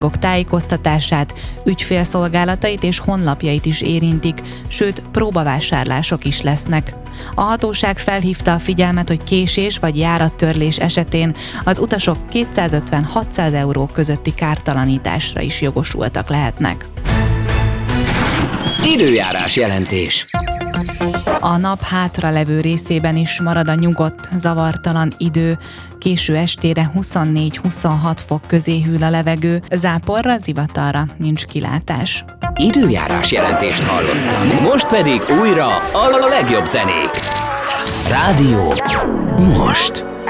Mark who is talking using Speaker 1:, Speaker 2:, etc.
Speaker 1: tájékoztatását, ügyfélszolgálatait és honlapjait is érintik, sőt, próbavásárlások is lesznek. A hatóság felhívta a figyelmet, hogy késés vagy járattörlés esetén az utasok 250-600 euró közötti kártalanításra is jogosultak lehetnek.
Speaker 2: Időjárás jelentés.
Speaker 1: A nap hátralevő részében is marad a nyugodt, zavartalan idő. Késő estére 24-26 fok közé hűl a levegő, záporra, zivatarra nincs kilátás.
Speaker 2: Időjárás jelentést hallottam. Most pedig újra a legjobb zenék. Rádió. Most.